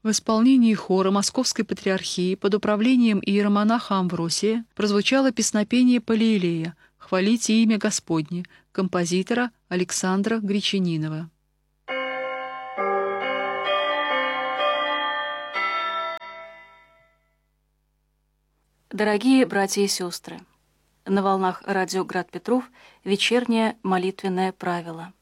В исполнении хора Московской Патриархии под управлением иеромонаха Амвросия прозвучало песнопение Палиилея «Хвалите имя Господне» композитора Александра Гречанинова. Дорогие братья и сестры, на волнах радио «Град Петров» вечернее молитвенное правило.